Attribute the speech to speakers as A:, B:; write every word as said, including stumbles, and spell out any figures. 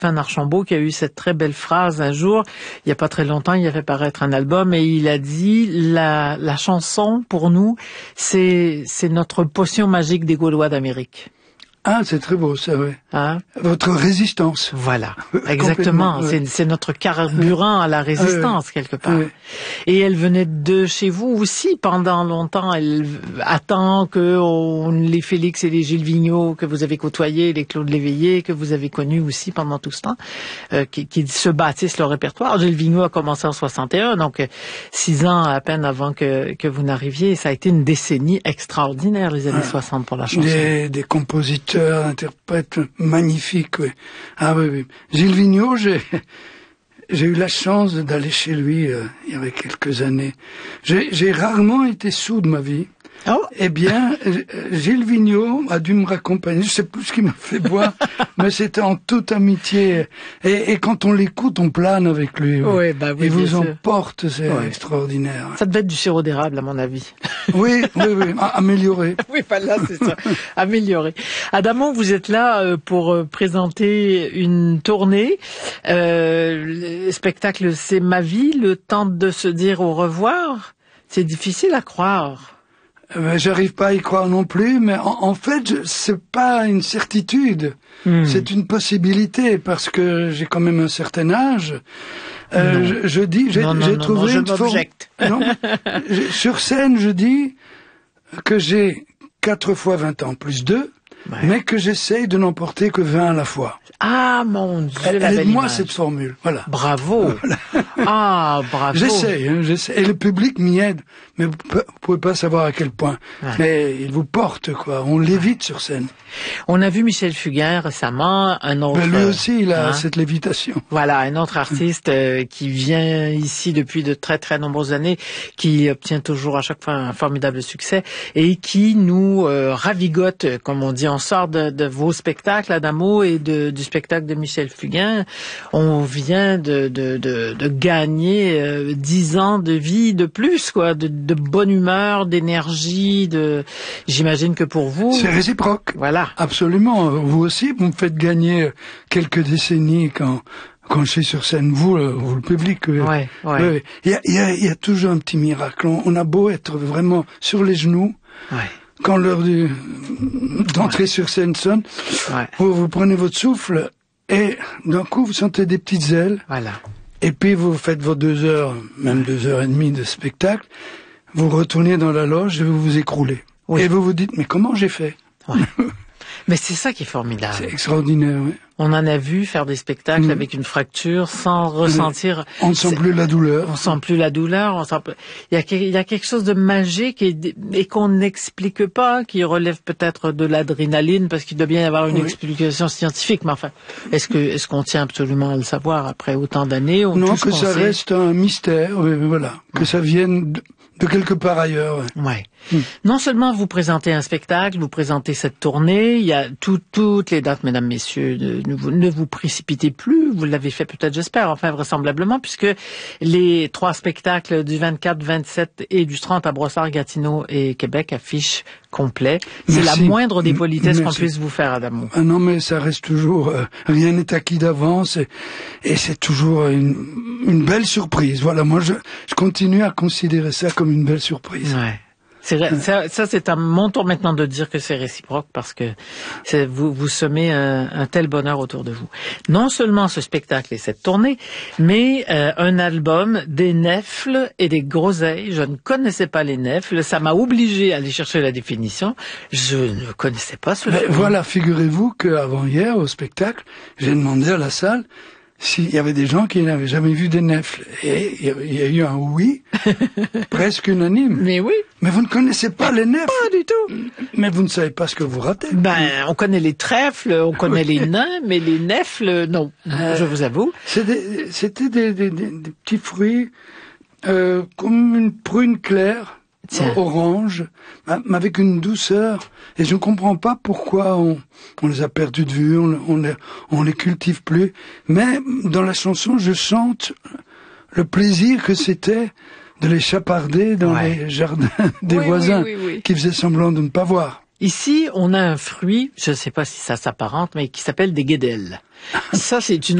A: Stéphane Archambault qui a eu cette très belle phrase un jour, il n'y a pas très longtemps, il a fait paraître un album et il a dit la, la chanson pour nous, c'est, c'est notre potion magique des Gaulois d'Amérique.
B: Ah, c'est très beau, ça, oui.
A: Hein?
B: Votre résistance.
A: Voilà, exactement.
B: Ouais.
A: C'est, c'est notre carburant à la résistance, ouais, quelque part. Ouais. Et elle venait de chez vous aussi pendant longtemps. Elle attend que on, les Félix et les Gilles Vigneault que vous avez côtoyés, les Claude Léveillé que vous avez connus aussi pendant tout ce temps, euh, qui, qui se bâtissent leur répertoire. Gilles Vigneault a commencé en soixante et un, donc euh, six ans à peine avant que, que vous n'arriviez. Ça a été une décennie extraordinaire, les années ouais. soixante pour la chanson.
B: Des, des compositeurs interprète magnifique, oui. Ah oui, oui. Gilles Vigneault, j'ai, j'ai eu la chance d'aller chez lui euh, il y avait quelques années. J'ai, j'ai rarement été sourd de ma vie. Oh. Eh bien, Gilles Vigneault a dû me raccompagner. Je sais plus ce qu'il m'a fait boire, mais c'était en toute amitié. Et, et quand on l'écoute, on plane avec lui. Oui.
A: Oui, bah oui,
B: il vous
A: sûr.
B: emporte, c'est
A: ouais.
B: extraordinaire.
A: Ça devait être du sirop d'érable, à mon avis.
B: Oui, oui, oui, amélioré.
A: Oui, pas là, c'est ça, amélioré. Adamo, vous êtes là pour présenter une tournée. Euh, le spectacle, c'est ma vie, le temps de se dire au revoir. C'est difficile à croire.
B: Euh, j'arrive pas à y croire non plus, mais en, en fait, je, c'est pas une certitude, mmh. c'est une possibilité parce que j'ai quand même un certain âge. Euh, je, je dis, j'ai,
A: non, non,
B: j'ai
A: non,
B: trouvé
A: non,
B: une forme. Non, je, sur scène, je dis que j'ai quatre fois vingt ans plus deux. Ouais. Mais que j'essaye de n'emporter que vingt à la fois.
A: Ah, mon Dieu,
B: elle,
A: la belle
B: aide-moi
A: image.
B: cette formule, voilà.
A: Bravo. Voilà. Ah, bravo.
B: J'essaye, hein, j'essaye. Et le public m'y aide. Mais vous, vous pouvez pas savoir à quel point. Ouais. Mais il vous porte, quoi. On lévite sur scène.
A: On a vu Michel Fugain récemment, un autre...
B: Mais lui aussi, il a
A: hein?
B: cette lévitation.
A: Voilà, un autre artiste euh, qui vient ici depuis de très très nombreuses années, qui obtient toujours à chaque fois un formidable succès et qui nous euh, ravigote, comme on dit. On sort de, de vos spectacles, Adamo, et de, du spectacle de Michel Fugain. On vient de, de, de, de gagner euh, dix ans de vie de plus, quoi, de, de bonne humeur, d'énergie, de. J'imagine que pour vous.
B: C'est réciproque.
A: Voilà.
B: Absolument. Vous aussi, vous me faites gagner quelques décennies quand. Quand je suis sur scène, vous, vous le public,
A: ouais, ouais.
B: ouais. Il y a, il y a, il y a toujours un petit miracle. On, on a beau être vraiment sur les genoux.
A: Ouais.
B: Quand l'heure du, d'entrer ouais. sur scène sonne,
A: ouais.
B: vous, vous prenez votre souffle et d'un coup vous sentez des petites ailes.
A: Voilà.
B: Et puis vous faites vos deux heures, même deux heures et demie de spectacle. Vous retournez dans la loge et vous vous écroulez. Oui. Et vous vous dites, mais comment j'ai fait?
A: Ouais. Mais c'est ça qui est formidable.
B: C'est extraordinaire, oui.
A: On en a vu faire des spectacles mmh. avec une fracture sans ressentir...
B: On ne sent plus la douleur.
A: On sent plus la douleur. On sent... il, y a, il y a quelque chose de magique et, et qu'on n'explique pas, qui relève peut-être de l'adrénaline, parce qu'il doit bien y avoir une oui. explication scientifique. Mais enfin, est-ce que est-ce qu'on tient absolument à le savoir après autant d'années?
B: Non, que ça sait. Reste un mystère, oui, voilà. Que ouais. ça vienne... de... de quelque part ailleurs.
A: Ouais. ouais. Mmh. Non seulement vous présentez un spectacle, vous présentez cette tournée, il y a tout, toutes les dates, mesdames, messieurs, ne, ne, vous, ne vous précipitez plus, vous l'avez fait peut-être, j'espère, enfin vraisemblablement, puisque les trois spectacles du vingt-quatre, vingt-sept et du trente à Brossard, Gatineau et Québec affichent complet. C'est Merci. La moindre des politesses Merci. Qu'on puisse vous faire, Adamo.
B: Ah non, mais ça reste toujours, euh, rien n'est acquis d'avance et, et c'est toujours une, une belle surprise. Voilà, moi je, je continue à considérer ça comme une belle surprise.
A: Ouais. C'est vrai, ça, ça c'est à mon tour maintenant de dire que c'est réciproque parce que c'est, vous, vous semez un, un tel bonheur autour de vous. Non seulement ce spectacle et cette tournée, mais euh, un album, des nèfles et des groseilles. Je ne connaissais pas les nèfles, ça m'a obligé à aller chercher la définition. Je ne connaissais pas ce
B: film. Voilà, figurez-vous qu'avant hier au spectacle, j'ai demandé à la salle s'il y avait des gens qui n'avaient jamais vu des nèfles. Et il y a eu un oui, presque unanime.
A: Mais oui.
B: Mais vous ne connaissez pas les nèfles.
A: Pas du tout.
B: Mais vous ne savez pas ce que vous ratez.
A: Ben, on connaît les trèfles, on connaît les nains, mais les nèfles, non. Euh, je vous avoue.
B: C'était, c'était des, des, des, des petits fruits, euh, comme une prune claire. Tiens. Orange, mais avec une douceur. Et je ne comprends pas pourquoi on, on les a perdus de vue, on, on, les, on les cultive plus. Mais dans la chanson, je chante le plaisir que c'était de les chaparder dans ouais. les jardins des
A: oui,
B: voisins,
A: oui, oui, oui.
B: qui faisaient semblant de ne pas voir.
A: Ici, on a un fruit, je ne sais pas si ça s'apparente, mais qui s'appelle des guédelles. Ça, c'est une